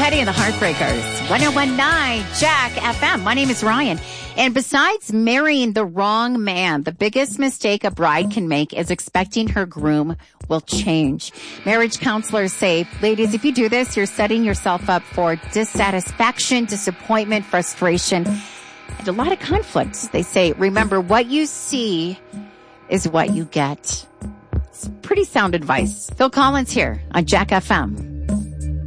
Petty and the Heartbreakers. 1019 Jack FM. My name is Ryan. And besides marrying the wrong man, the biggest mistake a bride can make is expecting her groom will change. Marriage counselors say, ladies, if you do this, you're setting yourself up for dissatisfaction, disappointment, frustration, and a lot of conflict. They say, remember, what you see is what you get. It's pretty sound advice. Phil Collins here on Jack FM.